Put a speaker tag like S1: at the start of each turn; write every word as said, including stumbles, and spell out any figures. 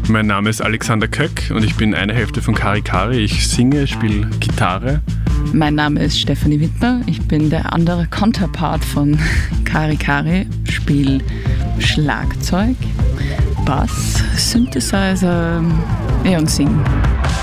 S1: Mein Name ist Alexander Köck und ich bin eine Hälfte von Kari Kari. Ich singe, spiele Gitarre.
S2: Mein Name ist Stefanie Wittmer. Ich bin der andere Counterpart von Kari Kari. Spiele Schlagzeug, Bass, Synthesizer ja, und singe.